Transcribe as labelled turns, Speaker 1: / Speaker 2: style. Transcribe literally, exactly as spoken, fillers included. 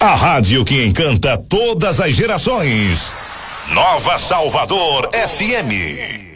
Speaker 1: A rádio que encanta todas as gerações. Nova Salvador F M.